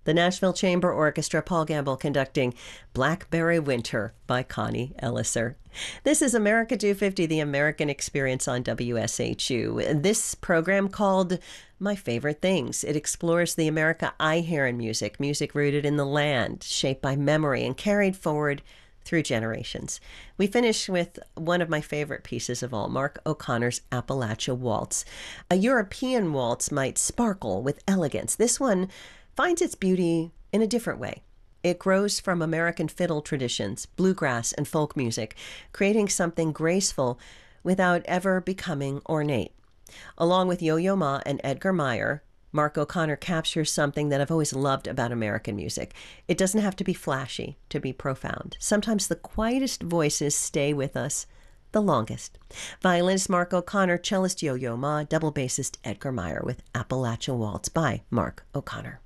The Nashville Chamber Orchestra, Paul Gamble conducting Blackberry Winter by Connie Elliser. This is America 250, the American Experience on WSHU. This program called My Favorite Things. It explores the America I hear in music, music rooted in the land, shaped by memory and carried forward through generations. We finish with one of my favorite pieces of all, Mark O'Connor's Appalachia Waltz. A European waltz might sparkle with elegance. This one finds its beauty in a different way. It grows from American fiddle traditions, bluegrass, and folk music, creating something graceful without ever becoming ornate. Along with Yo-Yo Ma and Edgar Meyer, Mark O'Connor captures something that I've always loved about American music. It doesn't have to be flashy to be profound. Sometimes the quietest voices stay with us the longest. Violinist Mark O'Connor, cellist Yo-Yo Ma, double bassist Edgar Meyer with Appalachia Waltz by Mark O'Connor.